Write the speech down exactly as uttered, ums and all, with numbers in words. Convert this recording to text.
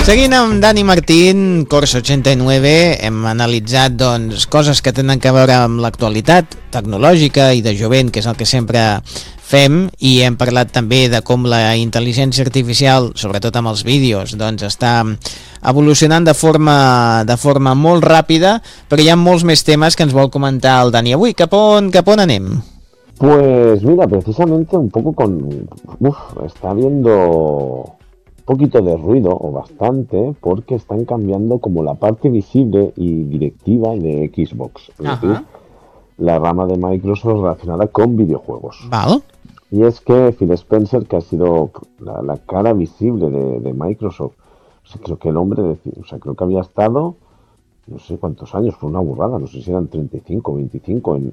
Seguint amb Dani Martín, Corsa ochenta y nueve, hem analitzat doncs, coses que tenen a veure amb l'actualitat tecnològica i de jovent, que és el que sempre fem, i hem parlat també de com la intel·ligència artificial, sobretot amb els vídeos, doncs està evolucionant de forma, de forma molt ràpida, però hi ha molts més temes que ens vol comentar el Dani avui. Cap on, cap on anem? Pues mira, precisamente un poco con... Uf, está habiendo un poquito de ruido, o bastante, porque están cambiando como la parte visible y directiva de Xbox. Es Ajá. decir, la rama de Microsoft relacionada con videojuegos. Val. Y es que Phil Spencer, que ha sido la, la cara visible de, de Microsoft, o sea, creo que el hombre, de, o sea, creo que había estado, no sé cuántos años, fue una burrada, no sé si eran treinta y cinco o veinticinco en,